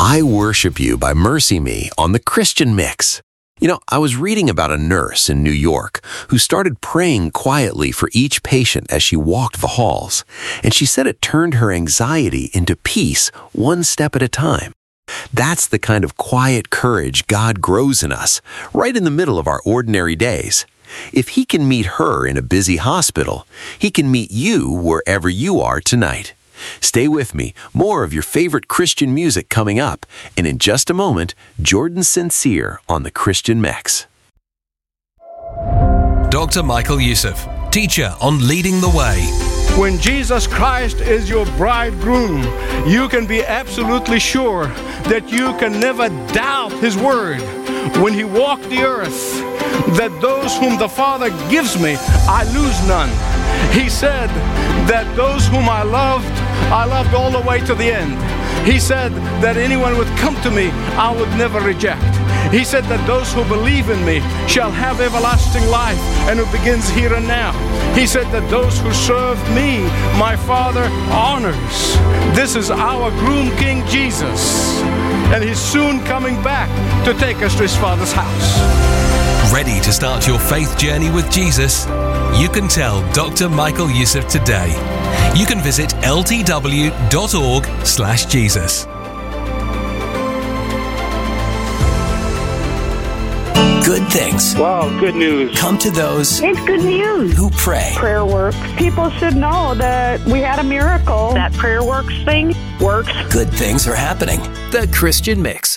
I Worship You by Mercy Me on the Christian Mix. You know, I was reading about a nurse in New York who started praying quietly for each patient as she walked the halls, and she said it turned her anxiety into peace one step at a time. That's the kind of quiet courage God grows in us, right in the middle of our ordinary days. If He can meet her in a busy hospital, He can meet you wherever you are tonight. Stay with me. More of your favorite Christian music coming up. And in just a moment, Jordan Sincere on the Christian Mix. Dr. Michael Youssef, teacher on Leading the Way. When Jesus Christ is your bridegroom, you can be absolutely sure that you can never doubt His word. When He walked the earth, that those whom the Father gives me, I lose none. He said that those whom I loved all the way to the end. He said that anyone would come to me, I would never reject. He said that those who believe in me shall have everlasting life, and it begins here and now. He said that those who serve me, my Father honors. This is our groom King Jesus, and He's soon coming back to take us to His Father's house. Ready to start your faith journey with Jesus? You can tell Dr. Michael Youssef today. You can visit ltw.org/Jesus. Good things. Wow, good news. Come to those It's good news. who pray. Prayer works. People should know that we had a miracle. That prayer works thing works. Good things are happening. The Christian Mix.